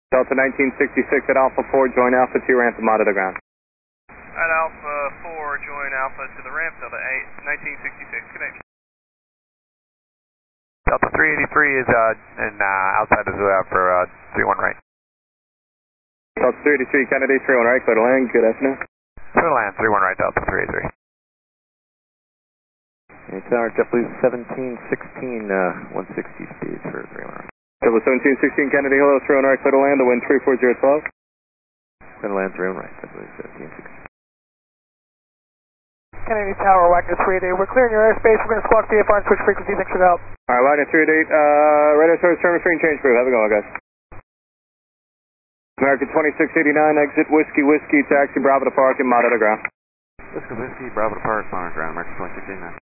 Delta 1966 at Alpha 4, join Alpha 2, ramp to monitor ground. At Alpha 4, join Alpha to the ramp, Delta 1966, connection. Delta 383 is outside of Zoo for 31 right. Delta 383, Kennedy, 31 right, clear to land, good afternoon. Clear to land, 31 right, Delta 383. Tower, JetBlue 1716, 160 speeds for 31 right. JetBlue 1716, Kennedy, hello, 31 right, clear to land, the wind 34012. Clear to land, 31 right, JetBlue 1716. Kennedy Tower, Wagner 388, we're clearing your airspace, we're going to squawk VFR and switch frequency, thanks for the help. Alright, Wagner 388, radar service, terminal free and change crew, have a go, guys. American 2689, exit Whiskey, taxi Bravo to Park and monitor ground. Whiskey, Bravo to Park, monitor ground, American 2689.